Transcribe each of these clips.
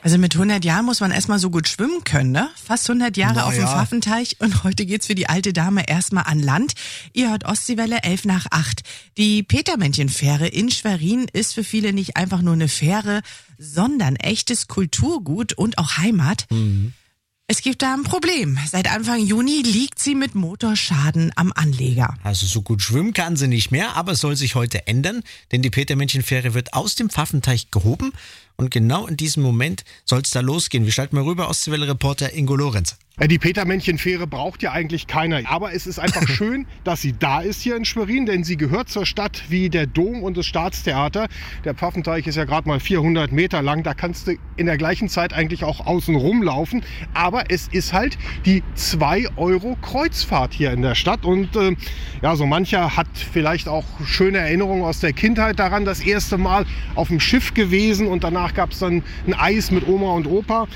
Also mit 100 Jahren muss man erstmal so gut schwimmen können, ne? Fast 100 Jahre auf dem Pfaffenteich und heute geht's für die alte Dame erstmal an Land. Ihr hört Ostseewelle 7:55. Die Petermännchen-Fähre in Schwerin ist für viele nicht einfach nur eine Fähre, sondern echtes Kulturgut und auch Heimat. Mhm. Es gibt da ein Problem. Seit Anfang Juni liegt sie mit Motorschaden am Anleger. Also so gut schwimmen kann sie nicht mehr, aber es soll sich heute ändern, denn die Petermännchen-Fähre wird aus dem Pfaffenteich gehoben und genau in diesem Moment soll es da losgehen. Wir schalten mal rüber, Ostseewelle-Reporter Ingo Lorenz. Die Petermännchen-Fähre braucht ja eigentlich keiner, aber es ist einfach schön, dass sie da ist hier in Schwerin, denn sie gehört zur Stadt wie der Dom und das Staatstheater. Der Pfaffenteich ist ja gerade mal 400 Meter lang, da kannst du in der gleichen Zeit eigentlich auch außen rumlaufen, aber es ist halt die 2-Euro-Kreuzfahrt hier in der Stadt und so mancher hat vielleicht auch schöne Erinnerungen aus der Kindheit daran, das erste Mal auf dem Schiff gewesen und danach gab es dann ein Eis mit Oma und Opa.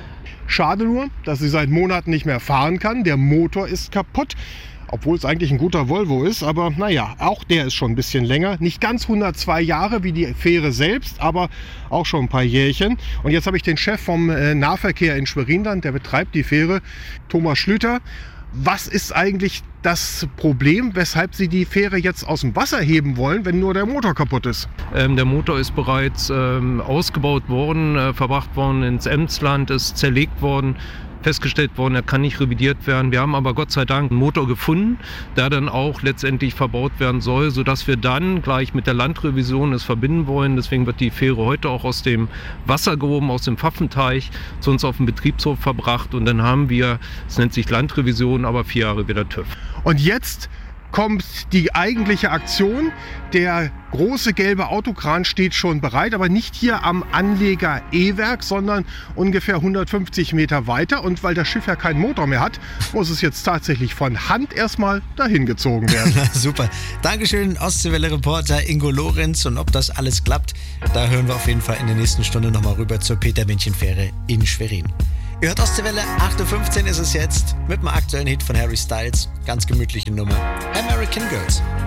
Schade nur, dass sie seit Monaten nicht mehr fahren kann. Der Motor ist kaputt, obwohl es eigentlich ein guter Volvo ist. Aber naja, auch der ist schon ein bisschen länger. Nicht ganz 102 Jahre wie die Fähre selbst, aber auch schon ein paar Jährchen. Und jetzt habe ich den Chef vom Nahverkehr in Schwerin, der betreibt die Fähre, Thomas Schlüter. Was ist eigentlich das Problem, weshalb Sie die Fähre jetzt aus dem Wasser heben wollen, wenn nur der Motor kaputt ist? Der Motor ist bereits ausgebaut worden, verbracht worden ins Emsland, ist zerlegt worden, festgestellt worden, er kann nicht revidiert werden. Wir haben aber Gott sei Dank einen Motor gefunden, der dann auch letztendlich verbaut werden soll, sodass wir dann gleich mit der Landrevision es verbinden wollen. Deswegen wird die Fähre heute auch aus dem Wasser gehoben, aus dem Pfaffenteich, zu uns auf den Betriebshof verbracht und dann haben wir, es nennt sich Landrevision, aber 4 Jahre wieder TÜV. Und jetzt kommt die eigentliche Aktion. Der große gelbe Autokran steht schon bereit, aber nicht hier am Anleger E-Werk, sondern ungefähr 150 Meter weiter. Und weil das Schiff ja keinen Motor mehr hat, muss es jetzt tatsächlich von Hand erstmal dahin gezogen werden. Super. Dankeschön, Ostseewelle-Reporter Ingo Lorenz. Und ob das alles klappt, da hören wir auf jeden Fall in der nächsten Stunde nochmal rüber zur Petermännchen-Fähre in Schwerin. Ihr hört Ostseewelle, 8:15 Uhr ist es jetzt, mit dem aktuellen Hit von Harry Styles. Ganz gemütliche Nummer. American Girls.